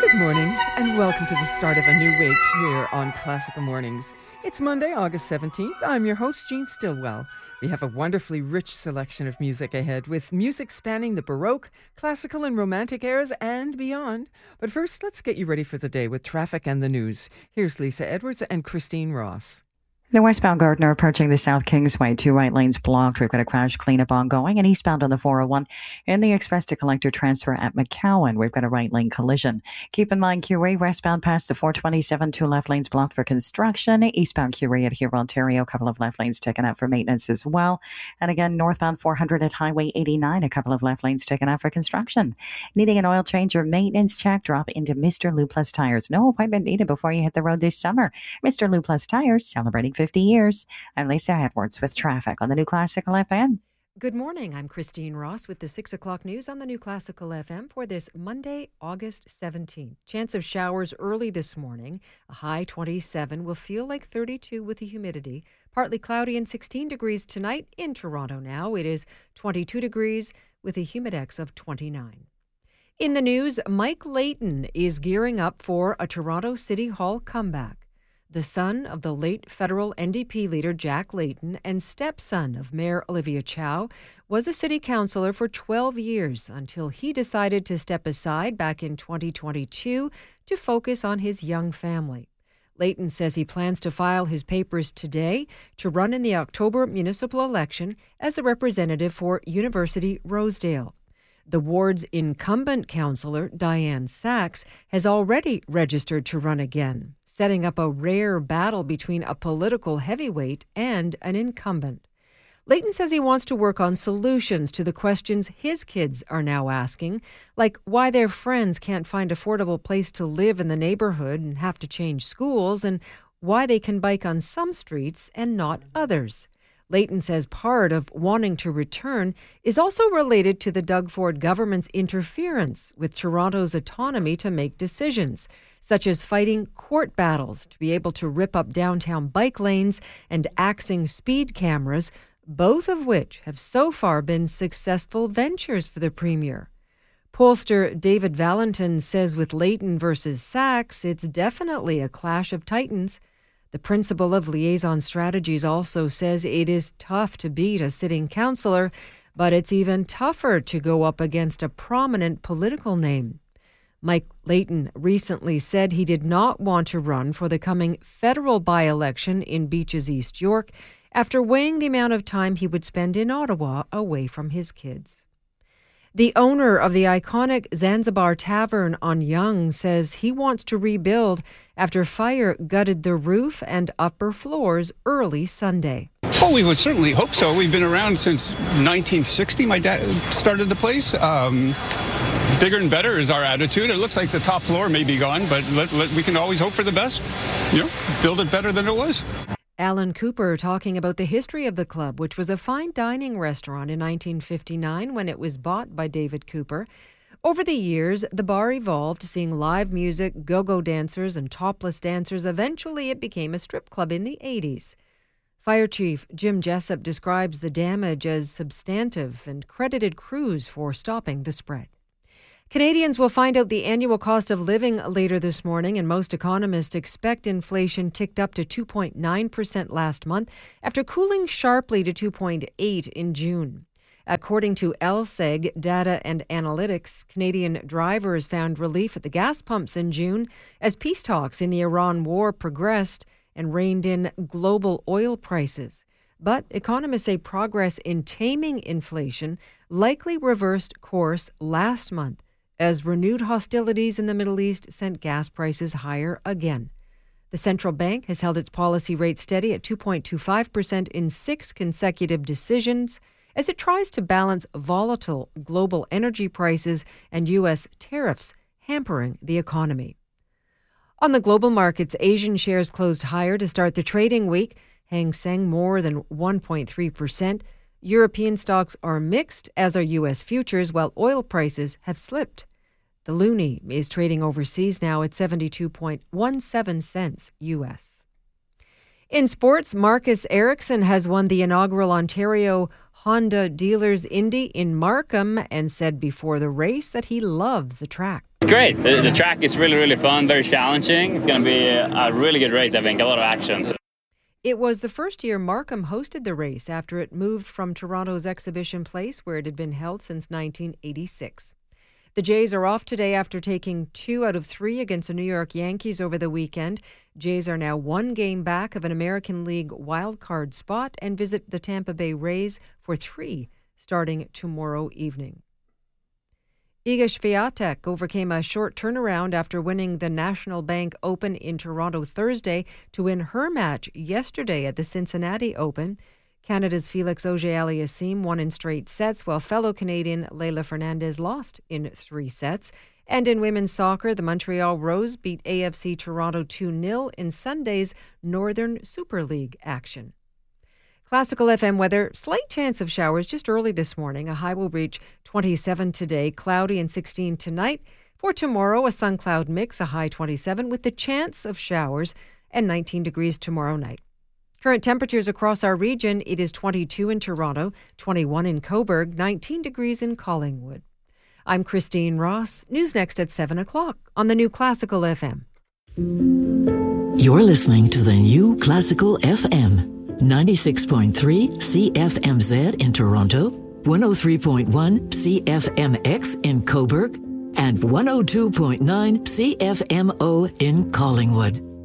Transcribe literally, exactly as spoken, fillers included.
Good morning, and welcome to the start of a new week here on Classical Mornings. It's Monday, August seventeenth. I'm your host, Jean Stillwell. We have a wonderfully rich selection of music ahead, with music spanning the Baroque, classical, and romantic eras and beyond. But first, let's get you ready for the day with traffic and the news. Here's Lisa Edwards and Christine Ross. The westbound Gardner approaching the South Kingsway, two right lanes blocked. We've got a crash cleanup ongoing, and eastbound on the four oh one in the express to collector transfer at McCowan. We've got a right lane collision. Keep in mind, Q A westbound past the four twenty-seven, two left lanes blocked for construction. Eastbound Q A at Huron, Ontario, a couple of left lanes taken out for maintenance as well. And again, northbound four hundred at Highway eighty-nine, a couple of left lanes taken out for construction. Needing an oil change or maintenance check, drop into Mister Lou Plus Tires. No appointment needed before you hit the road this summer. Mister Lou Plus Tires, celebrating fifty years. I'm Lisa Edwards with traffic on the New Classical F M. Good morning. I'm Christine Ross with the six o'clock news on the New Classical F M for this Monday, August seventeenth. Chance of showers early this morning. A high twenty-seven will feel like thirty-two with the humidity. Partly cloudy and sixteen degrees tonight in Toronto now. It is twenty-two degrees with a humidex of twenty-nine. In the news, Mike Layton is gearing up for a Toronto City Hall comeback. The son of the late federal N D P leader Jack Layton and stepson of Mayor Olivia Chow was a city councillor for twelve years until he decided to step aside back in twenty twenty-two to focus on his young family. Layton says he plans to file his papers today to run in the October municipal election as the representative for University Rosedale. The ward's incumbent councillor, Diane Sachs, has already registered to run again, setting up a rare battle between a political heavyweight and an incumbent. Layton says he wants to work on solutions to the questions his kids are now asking, like why their friends can't find affordable place to live in the neighborhood and have to change schools, and why they can bike on some streets and not others. Layton says part of wanting to return is also related to the Doug Ford government's interference with Toronto's autonomy to make decisions, such as fighting court battles to be able to rip up downtown bike lanes and axing speed cameras, both of which have so far been successful ventures for the Premier. Pollster David Valentin says with Layton versus Sachs, it's definitely a clash of titans. The principal of Liaison Strategies also says it is tough to beat a sitting councillor, but it's even tougher to go up against a prominent political name. Mike Layton recently said he did not want to run for the coming federal by-election in Beaches, East York, after weighing the amount of time he would spend in Ottawa away from his kids. The owner of the iconic Zanzibar Tavern on Yonge says he wants to rebuild after fire gutted the roof and upper floors early Sunday. Oh, we would certainly hope so. We've been around since nineteen sixty. My dad started the place. Um, bigger and better is our attitude. It looks like the top floor may be gone, but let, let, we can always hope for the best. You know, build it better than it was. Alan Cooper talking about the history of the club, which was a fine dining restaurant in nineteen fifty-nine when it was bought by David Cooper. Over the years, the bar evolved, seeing live music, go-go dancers, and topless dancers. Eventually, it became a strip club in the eighties. Fire Chief Jim Jessup describes the damage as substantive and credited crews for stopping the spread. Canadians will find out the annual cost of living later this morning, and most economists expect inflation ticked up to two point nine percent last month after cooling sharply to two point eight in June. According to L S E G Data and Analytics, Canadian drivers found relief at the gas pumps in June as peace talks in the Iran war progressed and reined in global oil prices. But economists say progress in taming inflation likely reversed course last month as renewed hostilities in the Middle East sent gas prices higher again. The central bank has held its policy rate steady at two point two five percent in six consecutive decisions as it tries to balance volatile global energy prices and U S tariffs hampering the economy. On the global markets, Asian shares closed higher to start the trading week. Hang Seng more than one point three percent. European stocks are mixed, as are U S futures, while oil prices have slipped. The loonie is trading overseas now at seventy-two point one seven cents U S. In sports, Marcus Ericsson has won the inaugural Ontario Honda Dealers Indy in Markham and said before the race that he loves the track. It's great. The, the track is really, really fun, very challenging. It's going to be a, a really good race, I think, a lot of action. It was the first year Markham hosted the race after it moved from Toronto's Exhibition Place, where it had been held since nineteen eighty-six. The Jays are off today after taking two out of three against the New York Yankees over the weekend. Jays are now one game back of an American League wildcard spot and visit the Tampa Bay Rays for three starting tomorrow evening. Iga Swiatek overcame a short turnaround after winning the National Bank Open in Toronto Thursday to win her match yesterday at the Cincinnati Open. Canada's Felix Auger-Aliassime won in straight sets, while fellow Canadian Leylah Fernandez lost in three sets. And in women's soccer, the Montreal Rose beat A F C Toronto two nil in Sunday's Northern Super League action. Classical F M weather, slight chance of showers just early this morning. A high will reach twenty-seven today, cloudy and sixteen tonight. For tomorrow, a sun-cloud mix, a high twenty-seven with the chance of showers, and nineteen degrees tomorrow night. Current temperatures across our region, it is twenty-two in Toronto, twenty-one in Cobourg, nineteen degrees in Collingwood. I'm Christine Ross. News next at seven o'clock on the New Classical F M. You're listening to the New Classical F M, ninety-six point three C F M Z in Toronto, one oh three point one C F M X in Cobourg, and one oh two point nine C F M O in Collingwood.